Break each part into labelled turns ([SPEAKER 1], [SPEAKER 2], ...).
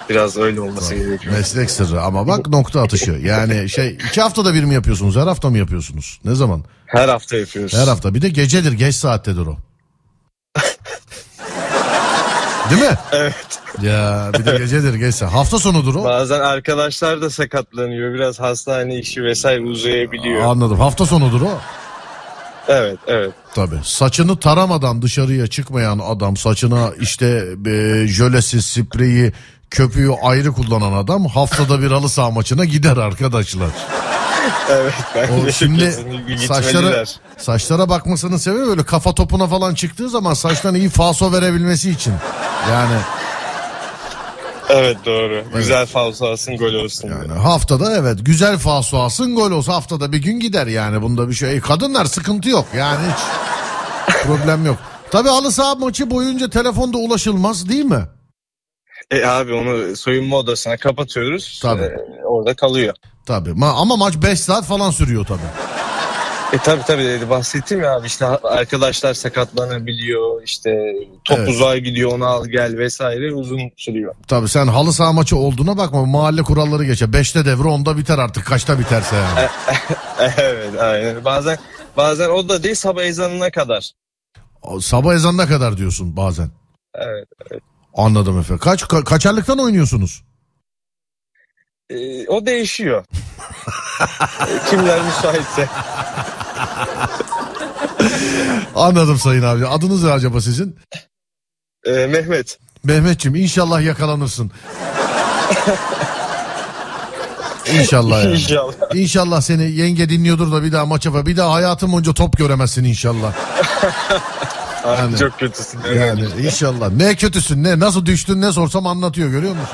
[SPEAKER 1] Biraz öyle olması gerekiyor.
[SPEAKER 2] Meslek sırrı ama bak nokta atışı. Yani 2 haftada bir mi yapıyorsunuz? Her hafta mı yapıyorsunuz? Ne zaman?
[SPEAKER 1] Her hafta yapıyoruz.
[SPEAKER 2] Her hafta. Bir de gecedir, geç saattedir o. Değil mi?
[SPEAKER 1] Evet.
[SPEAKER 2] Ya bir de gecedir, geç saat. Hafta sonudur o.
[SPEAKER 1] Bazen arkadaşlar da sakatlanıyor. Biraz hastane işi vesaire uzayabiliyor.
[SPEAKER 2] Anladım. Hafta sonudur o.
[SPEAKER 1] Evet, evet.
[SPEAKER 2] Tabii. Saçını taramadan dışarıya çıkmayan adam, saçına işte jölesi, spreyi, köpüğü ayrı kullanan adam haftada bir halı saha maçına gider arkadaşlar.
[SPEAKER 1] Evet.
[SPEAKER 2] O şimdi saçlara bakmasının sebebi böyle kafa topuna falan çıktığı zaman saçtan iyi falso verebilmesi için. Yani
[SPEAKER 1] evet, doğru. Güzel falso alsın, gol olsun.
[SPEAKER 2] Yani haftada evet güzel falso alsın, gol olsa haftada bir gün gider yani, bunda bir şey. Kadınlar sıkıntı yok yani, hiç problem yok. Tabii halı saha maçı boyunca telefonda ulaşılmaz değil mi?
[SPEAKER 1] Abi onu soyunma odasına kapatıyoruz.
[SPEAKER 2] Tabii.
[SPEAKER 1] Orada kalıyor.
[SPEAKER 2] Tabii ama maç 5 saat falan sürüyor tabii.
[SPEAKER 1] Tabii bahsettim ya abi, işte arkadaşlar sakatlanabiliyor, işte top uzağa gidiyor, onu al gel vesaire, uzun sürüyor.
[SPEAKER 2] Tabii sen halı saha maçı olduğuna bakma, mahalle kuralları geçer. 5'te devre 10'da biter artık, kaçta biterse yani.
[SPEAKER 1] Evet, aynen. Bazen o da değil, sabah ezanına kadar.
[SPEAKER 2] Sabah ezanına kadar diyorsun bazen.
[SPEAKER 1] Evet.
[SPEAKER 2] Anladım efendim. Kaçarlıktan oynuyorsunuz?
[SPEAKER 1] O değişiyor. Kimler müsaitse.
[SPEAKER 2] Anladım sayın abi. Adınız ne acaba sizin?
[SPEAKER 1] Mehmet.
[SPEAKER 2] Mehmetciğim, inşallah yakalanırsın. İnşallah yani. İnşallah seni yenge dinliyordur da bir daha maç yapar. Bir daha hayatın boyunca top göremezsin inşallah.
[SPEAKER 1] Yani, çok kötüsün.
[SPEAKER 2] Yani inşallah. Ne kötüsün, ne nasıl düştün, ne sorsam anlatıyor, görüyor musun?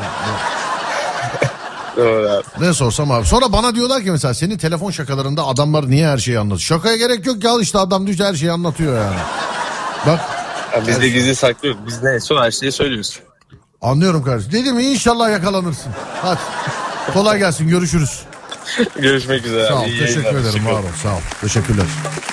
[SPEAKER 1] Doğru abi.
[SPEAKER 2] Ne sorsam abi. Sonra bana diyorlar ki mesela senin telefon şakalarında adamlar niye her şeyi anlatıyor? Şakaya gerek yok ya, işte adam düştü her şeyi anlatıyor yani. Bak.
[SPEAKER 1] Ya biz de gizli saklıyoruz. Biz neyse her şeyi söylüyoruz.
[SPEAKER 2] Anlıyorum kardeşim. Dedim inşallah yakalanırsın. Hadi. Kolay gelsin, görüşürüz.
[SPEAKER 1] Görüşmek üzere.
[SPEAKER 2] Sağ ol, teşekkür ederim. Var ol, sağ ol. Teşekkürler.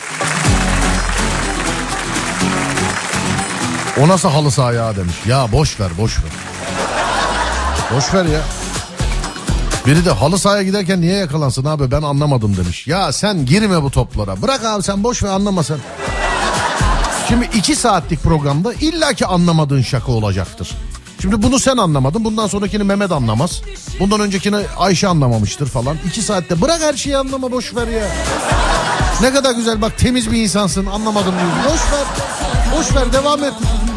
[SPEAKER 2] O nasıl halı saha ya demiş. Ya boş ver. Boş ver ya. Biri de halı sahaya giderken niye yakalansın abi, ben anlamadım demiş. Ya sen girme bu toplara. Bırak abi, sen boş ver, anlama sen. Şimdi 2 saatlik programda illaki anlamadığın şaka olacaktır. Şimdi bunu sen anlamadın. Bundan sonrakini Mehmet anlamaz. Bundan öncekini Ayşe anlamamıştır falan. 2 saatte bırak her şeyi, anlama, boş ver ya. Ne kadar güzel bak, temiz bir insansın, anlamadım diyorsun. Boş ver, devam et.